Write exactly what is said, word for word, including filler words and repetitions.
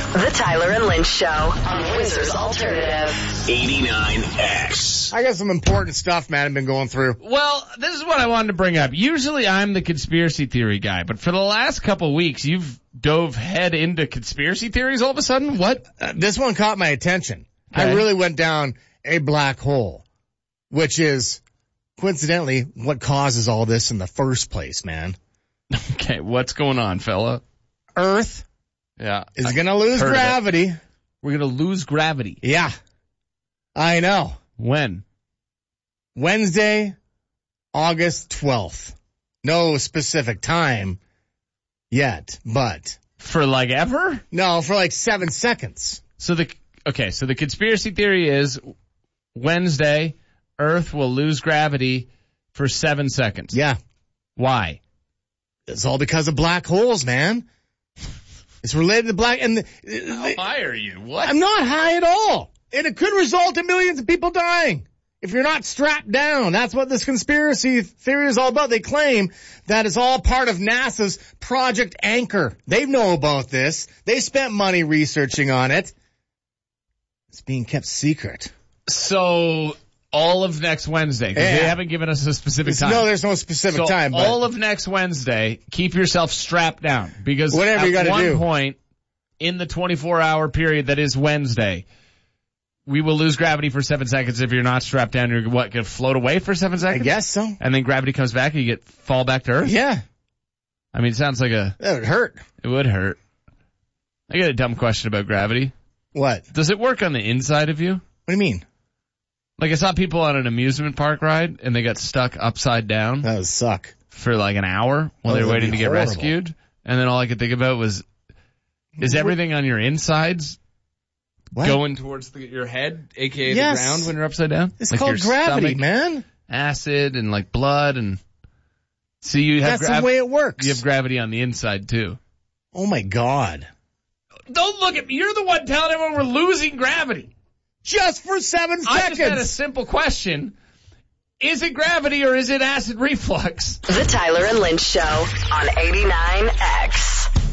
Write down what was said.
The Tyler and Lynch Show on Windsor's Alternative. eighty-nine X. I got some important stuff, man, I've been going through. Well, this is what I wanted to bring up. Usually I'm the conspiracy theory guy, but for the last couple weeks, you've dove head into conspiracy theories all of a sudden? What? Uh, this one caught my attention. Okay. I really went down a black hole, which is coincidentally what causes all this in the first place, man. Okay, what's going on, fella? Earth Yeah. is going to lose heard of it. gravity. We're going to lose gravity. Yeah, I know. When? Wednesday, August twelfth. No specific time yet, but For like ever? no, for like seven seconds. So the, okay, so the conspiracy theory is Wednesday, Earth will lose gravity for seven seconds. Yeah, Why? it's all because of black holes, man. It's related to black, and the, How high are you? What? I'm not high at all. And it could result in millions of people dying if you're not strapped down. That's what this conspiracy theory is all about. They claim that it's all part of NASA's Project Anchor. They know about this. They spent money researching on it. It's being kept secret. So all of next Wednesday, because Yeah. they haven't given us a specific time. No, there's no specific so time. But all of next Wednesday, keep yourself strapped down because Whatever at you gotta one do. point in the twenty-four hour period that is Wednesday, we will lose gravity for seven seconds. If you're not strapped down, you're what, going to float away for seven I seconds? guess so. And then gravity comes back and you get fall back to Earth? Yeah, I mean, it sounds like a, that would hurt. it would hurt. I got a dumb question about gravity. What? Does it work on the inside of you? What do you mean? Like I saw people on an amusement park ride and they got stuck upside down That would suck. for like an hour while Oh, they were that'd waiting be to get horrible. rescued. And then all I could think about was, is everything on your insides What? going towards the, your head, aka Yes. the ground when you're upside down? It's Like called your gravity, stomach, man. acid and like blood and see you have That's grav- the way it works. you have gravity on the inside too. Oh my God. Don't look at me. You're the one telling everyone we're losing gravity. Just for seven I seconds. just had a simple question. Is it gravity or is it acid reflux? The Tyler and Lynch Show on eighty-nine X.